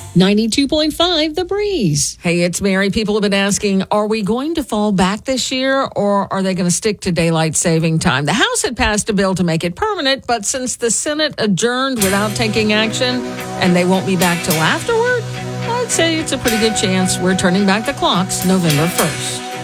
92.5 The Breeze. Hey, it's Mary. People have been asking, are we going to fall back this year or are they going to stick to daylight saving time? The House had passed a bill to make it permanent, but since the Senate adjourned without taking action and they won't be back till afterward, I'd say it's a pretty good chance we're turning back the clocks November 1st.